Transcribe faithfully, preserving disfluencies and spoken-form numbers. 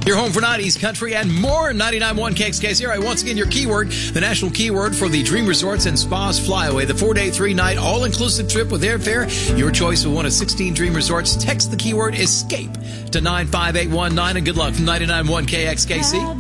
Your home for nineties country and more. ninety-nine point one K X K C. All right, once again, your keyword, the national keyword for the Dream Resorts and Spas Flyaway, the four-day, three-night, all-inclusive trip with airfare. Your choice of one of sixteen Dream Resorts. Text the keyword ESCAPE to nine five eight one nine, and good luck from ninety-nine point one K X K C.